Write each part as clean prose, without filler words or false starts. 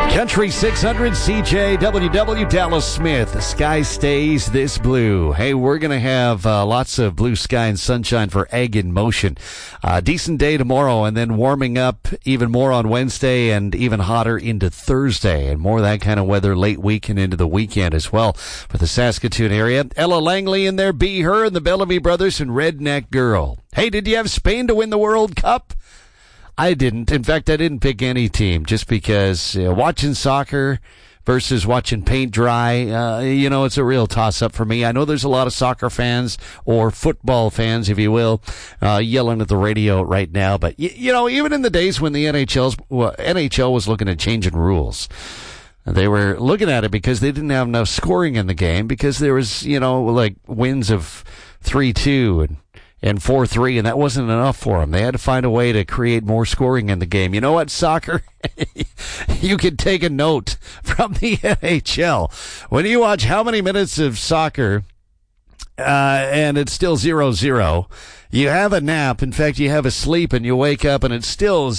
Country 600 CJWW Dallas Smith. The sky stays this blue. Hey, we're going to have lots of blue sky and sunshine for Ag in Motion. Decent day tomorrow, and then warming up even more on Wednesday and even hotter into Thursday. And more of that kind of weather late week and into the weekend as well for the Saskatoon area. Ella Langley in there, Be Her, and the Bellamy Brothers and Redneck Girl. Hey, did you have Spain to win the World Cup? I didn't. In fact, I didn't pick any team just because watching soccer versus watching paint dry, it's a real toss-up for me. I know there's a lot of soccer fans or football fans, if you will, yelling at the radio right now. But, even in the days when the NHL was looking at changing rules, they were looking at it because they didn't have enough scoring in the game because there was, wins of 3-2 and 4-3, and that wasn't enough for them. They had to find a way to create more scoring in the game. You know what, soccer? You can take a note from the NHL. When you watch how many minutes of soccer, and it's still 0-0, you have a nap. In fact, you have a sleep, and you wake up, and it's still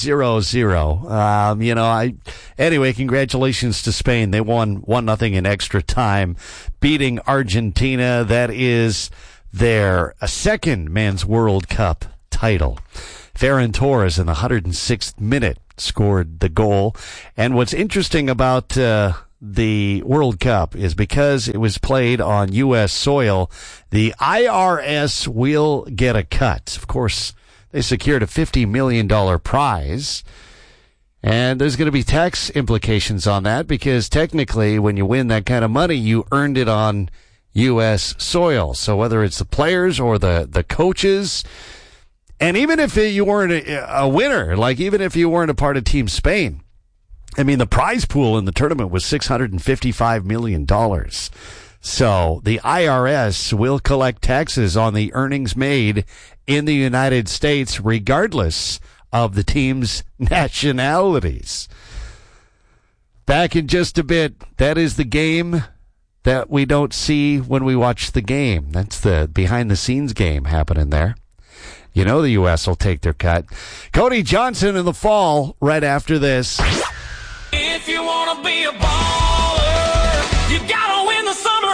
0-0. Anyway, congratulations to Spain. They won 1-0 in extra time, beating Argentina. That is their second Men's World Cup title. Ferran Torres in the 106th minute scored the goal. And what's interesting about the World Cup is because it was played on U.S. soil, the IRS will get a cut. Of course, they secured a $50 million prize. And there's going to be tax implications on that because technically when you win that kind of money, you earned it on U.S. soil. So whether it's the players or the coaches, and even if you weren't a winner, like even if you weren't a part of Team Spain, I mean, the prize pool in the tournament was $655 million. So the IRS will collect taxes on the earnings made in the United States regardless of the team's nationalities. Back in just a bit, that is the game that we don't see when we watch the game. That's the behind-the-scenes game happening there. You know the U.S. will take their cut. Cody Johnson in the fall right after this. If you want to be a baller, you got to win the summer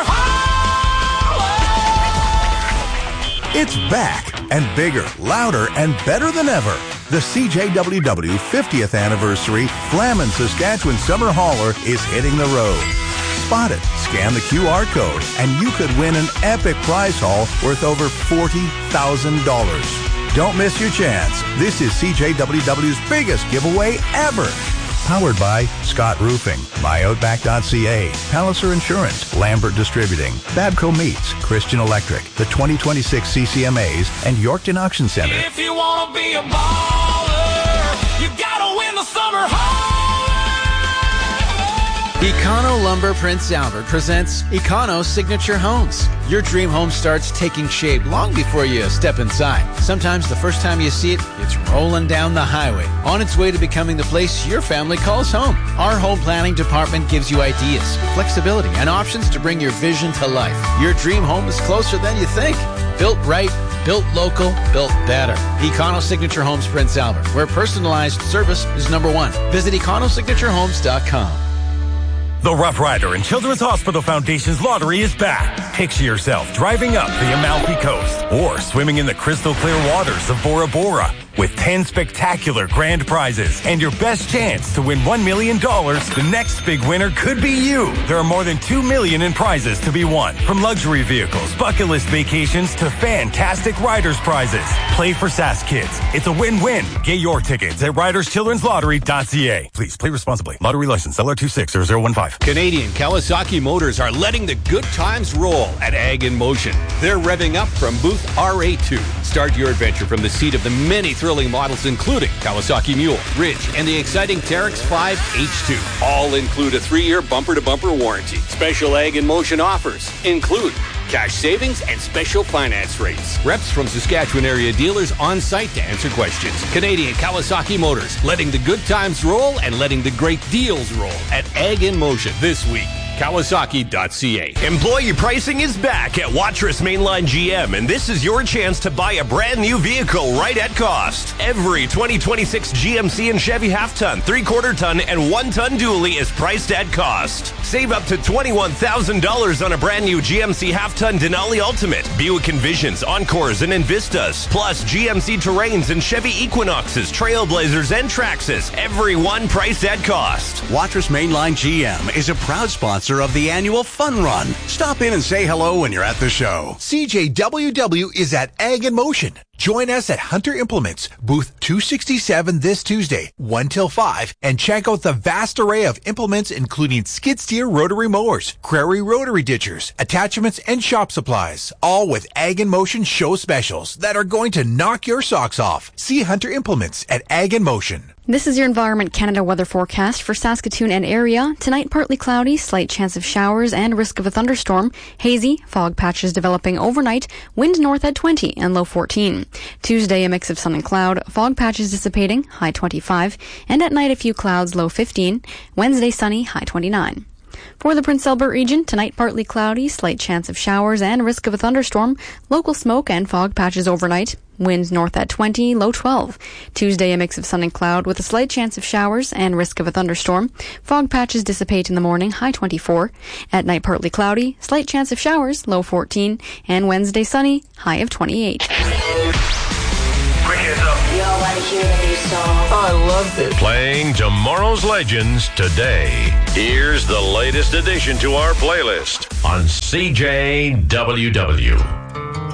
holler. It's back and bigger, louder, and better than ever. The CJWW 50th Anniversary Flamin' Saskatchewan Summer Hauler is hitting the road. Spot it, scan the QR code, and you could win an epic prize haul worth over $40,000. Don't miss your chance. This is CJWW's biggest giveaway ever. Powered by Scott Roofing, MyOutback.ca, Palliser Insurance, Lambert Distributing, Babco Meats, Christian Electric, the 2026 CCMAs, and Yorkton Auction Center. If you want to be a baller, you got to win the summer holler. Econo Lumber Prince Albert presents Econo Signature Homes. Your dream home starts taking shape long before you step inside. Sometimes the first time you see it, it's rolling down the highway, on its way to becoming the place your family calls home. Our home planning department gives you ideas, flexibility, and options to bring your vision to life. Your dream home is closer than you think. Built right, built local, built better. Econo Signature Homes Prince Albert, where personalized service is number one. Visit econosignaturehomes.com. The Rough Rider and Children's Hospital Foundation's lottery is back. Picture yourself driving up the Amalfi Coast or swimming in the crystal clear waters of Bora Bora with 10 spectacular grand prizes and your best chance to win $1 million. The next big winner could be you. There are more than $2 million in prizes to be won, from luxury vehicles, bucket list vacations to fantastic riders prizes. Play for SAS Kids. It's a win-win. Get your tickets at riderschildren'slottery.ca. Please play responsibly. Lottery license LR260015. Canadian Kawasaki Motors are letting the good times roll at Ag in Motion. They're revving up from booth RA2. Start your adventure from the seat of the many thrilling models including Kawasaki Mule, Ridge, and the exciting Teryx 5 H2. All include a 3-year bumper-to-bumper warranty. Special Ag in Motion offers include cash savings and special finance rates. Reps from Saskatchewan area dealers on site to answer questions. Canadian Kawasaki Motors, letting the good times roll and letting the great deals roll at Ag in Motion this week. Kawasaki.ca. Employee pricing is back at Watrous Mainline GM, and this is your chance to buy a brand new vehicle right at cost. Every 2026 GMC and Chevy half-ton, 3/4 ton, and 1-ton dually is priced at cost. Save up to $21,000 on a brand new GMC half-ton Denali Ultimate, Buick Envisions, Encores, and Envistas, plus GMC Terrains and Chevy Equinoxes, Trailblazers, and Traxxas. Every one priced at cost. Watrous Mainline GM is a proud sponsor of the annual Fun Run. Stop in and say hello when you're at the show. CJWW is at Ag in Motion. Join us at Hunter Implements, booth 267 this Tuesday, 1 till 5, and check out the vast array of implements including skid steer rotary mowers, Crary rotary ditchers, attachments, and shop supplies, all with Ag in Motion show specials that are going to knock your socks off. See Hunter Implements at Ag in Motion. This is your Environment Canada weather forecast for Saskatoon and area. Tonight, partly cloudy, slight chance of showers and risk of a thunderstorm. Hazy, fog patches developing overnight, wind north at 20 and low 14. Tuesday, a mix of sun and cloud, fog patches dissipating, high 25, and at night a few clouds, low 15. Wednesday, sunny, high 29. For the Prince Albert region, tonight partly cloudy, slight chance of showers and risk of a thunderstorm, local smoke and fog patches overnight, winds north at 20, low 12. Tuesday, a mix of sun and cloud with a slight chance of showers and risk of a thunderstorm. Fog patches dissipate in the morning, high 24. At night, partly cloudy, slight chance of showers, low 14. And Wednesday, sunny, high of 28. Quick heads up. Y'all want to hear the new song? I love it. Playing tomorrow's legends today. Here's the latest addition to our playlist on CJWW.